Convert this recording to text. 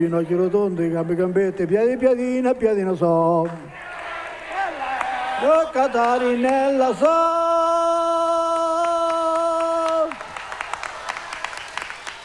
Ginocchi rotondi, gambe gambette, piedi piedina, piedina so. Catarina so.